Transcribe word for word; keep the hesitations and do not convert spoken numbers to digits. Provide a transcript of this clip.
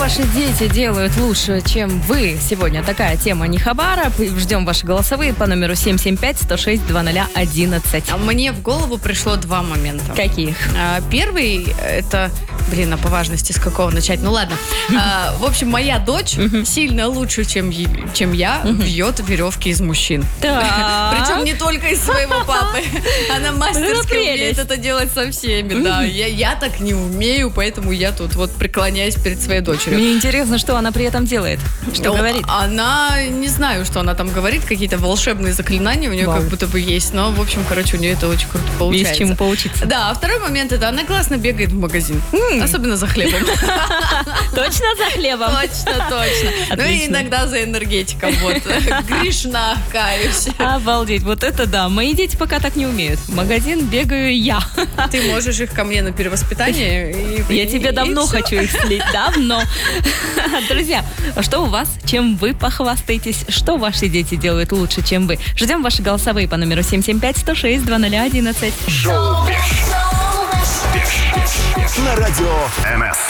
ваши дети делают лучше, чем вы? Сегодня такая тема Нихабара. Ждем ваши голосовые по номеру семь семь пять сто шесть двадцать ноль одиннадцать. Мне в голову пришло два момента. Каких? А, первый, это... Блин, а по важности с какого начать? Ну ладно. А, в общем, моя дочь сильно лучше, чем, чем я, вьет веревки из мужчин. Причем не только из своего папы. Она мастерски умеет это делать со всеми. Да, я, я так не умею, поэтому я тут вот преклоняюсь перед своей дочерью. Мне интересно, что она при этом делает. Что ну, говорит? Она, не знаю, что она там говорит, какие-то волшебные заклинания у нее Вау. как будто бы есть. Но, в общем, короче, у нее это очень круто получается. Есть чему поучиться. Да, а второй момент, это она классно бегает в магазин. Mm. Особенно за хлебом. Точно за хлебом? Точно, точно. Ну и иногда за энергетиком. Вот. Грешна, каюсь. Обалдеть, вот это да. Мои дети пока так не умеют. В магазин бегаю я. Ты можешь их ко мне на перевоспитание. И, я и, тебе давно хочу их слить. Давно. Друзья, что у вас? Чем вы похвастаетесь? Что ваши дети делают лучше, чем вы? Ждем ваши голосовые по номеру семь семь пять сто шесть двадцать ноль одиннадцать. Шоу на радио эн эс.